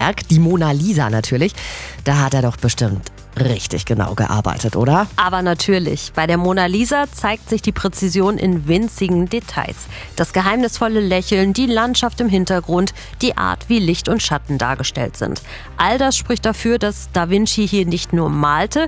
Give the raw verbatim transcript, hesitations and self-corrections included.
Werk, die Mona Lisa natürlich. Da hat er doch bestimmt richtig genau gearbeitet, oder? Aber natürlich, bei der Mona Lisa zeigt sich die Präzision in winzigen Details. Das geheimnisvolle Lächeln, die Landschaft im Hintergrund, die Art, wie Licht und Schatten dargestellt sind. All das spricht dafür, dass Da Vinci hier nicht nur malte,